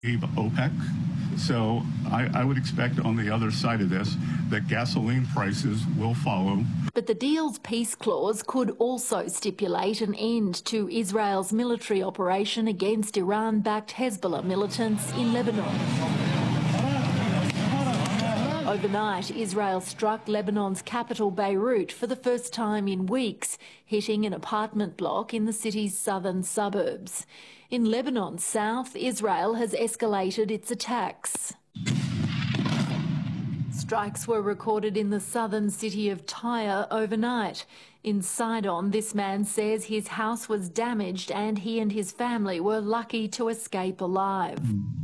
OPEC. So I would expect on the other side of this that gasoline prices will follow. But the deal's peace clause could also stipulate an end to Israel's military operation against Iran-backed Hezbollah militants in Lebanon. Overnight, Israel struck Lebanon's capital Beirut for the first time in weeks, hitting an apartment block in the city's southern suburbs. In Lebanon's south, Israel has escalated its attacks. Strikes were recorded in the southern city of Tyre overnight. In Sidon, this man says his house was damaged and he and his family were lucky to escape alive.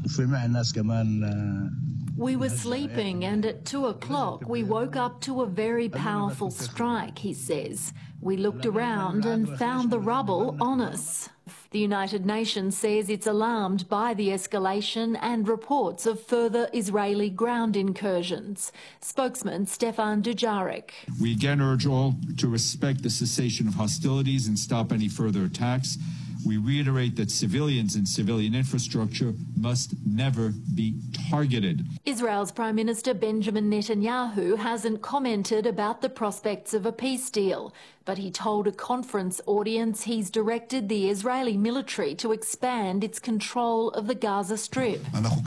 We were sleeping and at 2 o'clock we woke up to a very powerful strike, he says. We looked around and found the rubble on us. The United Nations says it's alarmed by the escalation and reports of further Israeli ground incursions. Spokesman Stefan Dujarric. We again urge all to respect the cessation of hostilities and stop any further attacks. We reiterate that civilians and civilian infrastructure must never be targeted. Israel's Prime Minister Benjamin Netanyahu hasn't commented about the prospects of a peace deal, but he told a conference audience he's directed the Israeli military to expand its control of the Gaza Strip.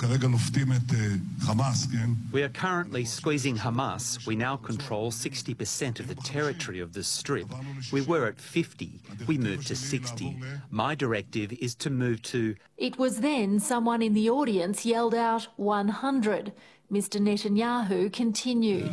We are currently squeezing Hamas. We now control 60% of the territory of the Strip. We were at 50. We moved to 60. My directive is to move to... It was then someone in the audience yelled out 100. Mr Netanyahu continued.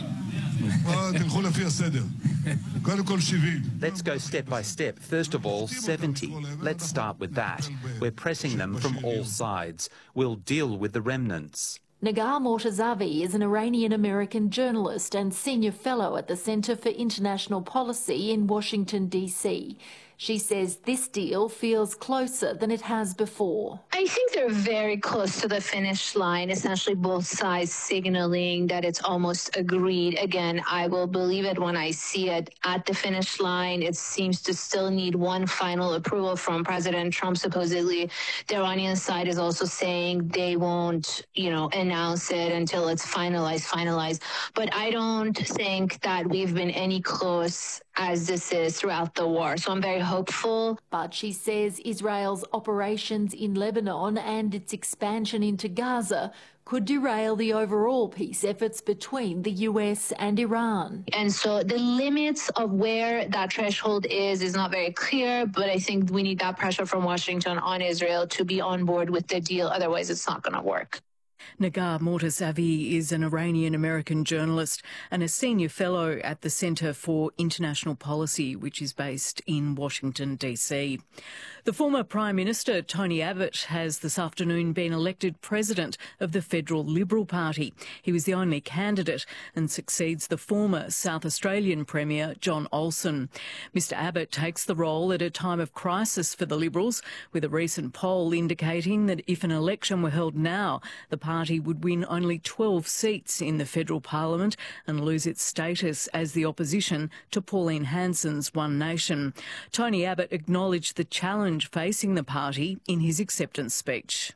Let's go step by step. First of all, 70. Let's start with that. We're pressing them from all sides. We'll deal with the remnants. Nagar Mortazavi is an Iranian-American journalist and senior fellow at the Centre for International Policy in Washington, D.C. She says this deal feels closer than it has before. I think they're very close to the finish line, essentially both sides signaling that it's almost agreed. Again, I will believe it when I see it at the finish line. It seems to still need one final approval from President Trump. Supposedly, the Iranian side is also saying they won't, announce it until it's finalized. But I don't think that we've been any close as this is throughout the war. So I'm very hopeful. But she says Israel's operations in Lebanon and its expansion into Gaza could derail the overall peace efforts between the US and Iran. And so the limits of where that threshold is not very clear, but I think we need that pressure from Washington on Israel to be on board with the deal. Otherwise, it's not going to work. Nagar Mortazavi is an Iranian-American journalist and a senior fellow at the Centre for International Policy, which is based in Washington, D.C. The former Prime Minister, Tony Abbott, has this afternoon been elected President of the Federal Liberal Party. He was the only candidate and succeeds the former South Australian Premier, John Olsen. Mr Abbott takes the role at a time of crisis for the Liberals, with a recent poll indicating that if an election were held now, the party would win only 12 seats in the federal parliament and lose its status as the opposition to Pauline Hanson's One Nation. Tony Abbott acknowledged the challenge facing the party in his acceptance speech.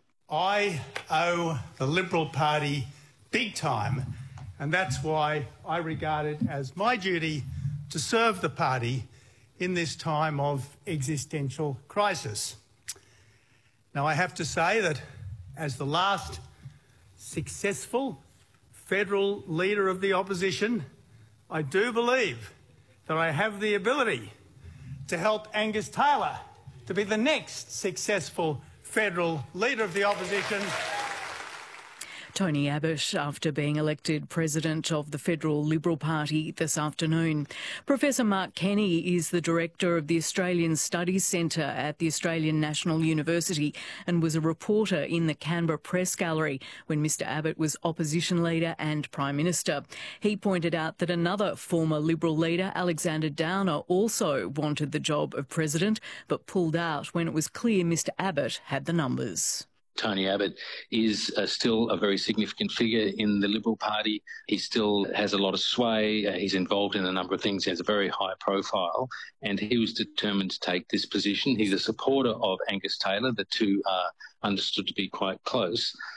I owe the Liberal Party big time, and that's why I regard it as my duty to serve the party in this time of existential crisis. Now, I have to say that as the last successful federal leader of the opposition, I do believe that I have the ability to help Angus Taylor to be the next successful federal leader of the opposition. Tony Abbott, after being elected President of the Federal Liberal Party this afternoon. Professor Mark Kenny is the Director of the Australian Studies Centre at the Australian National University and was a reporter in the Canberra Press Gallery when Mr Abbott was Opposition Leader and Prime Minister. He pointed out that another former Liberal leader, Alexander Downer, also wanted the job of President but pulled out when it was clear Mr Abbott had the numbers. Tony Abbott is still a very significant figure in the Liberal Party. He still has a lot of sway. He's involved in a number of things. He has a very high profile, and he was determined to take this position. He's a supporter of Angus Taylor. The two are understood to be quite close.